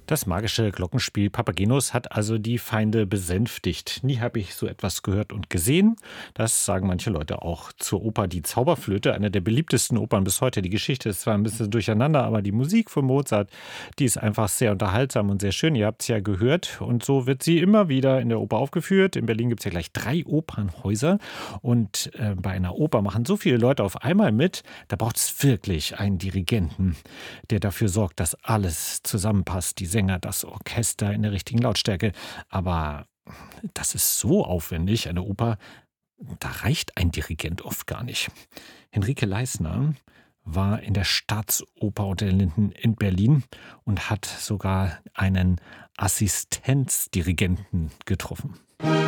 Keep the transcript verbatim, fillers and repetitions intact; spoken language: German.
Das magische Glockenspiel Papagenos hat also die Feinde besänftigt. Nie habe ich so etwas gehört und gesehen. Das sagen manche Leute auch zur Oper Die Zauberflöte, eine der beliebtesten Opern bis heute. Die Geschichte ist zwar ein bisschen durcheinander, aber die Musik von Mozart, die ist einfach sehr unterhaltsam und sehr schön. Ihr habt es ja gehört und so wird sie immer wieder in der Oper aufgeführt. In Berlin gibt es ja gleich drei Opernhäuser und äh, bei einer Oper machen so viele Leute auf einmal mit, da braucht es wirklich einen Dirigenten, der dafür sorgt, dass alles zusammenpasst. Die Sänger, das Orchester in der richtigen Lautstärke. Aber das ist so aufwendig, eine Oper, da reicht ein Dirigent oft gar nicht. Henrike Leisner war in der Staatsoper unter den Linden in Berlin und hat sogar einen Assistenzdirigenten getroffen.